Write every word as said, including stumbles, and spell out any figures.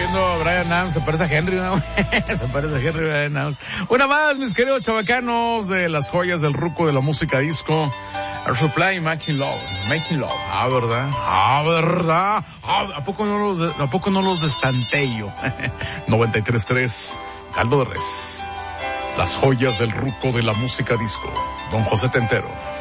viendo a Brian Adams, se parece a Henry, ¿no? Se parece a Henry Brian Adams. Una más, mis queridos chavacanos de las joyas del ruco de la música disco. Air Supply, Making Love, Making Love. Ah, ¿verdad? Ah, ¿verdad? Ah, ¿a poco no los, de, a poco no los destantello? noventa y tres punto tres, Caldo de Res. Las joyas del ruco de la música disco. Don José Tentero.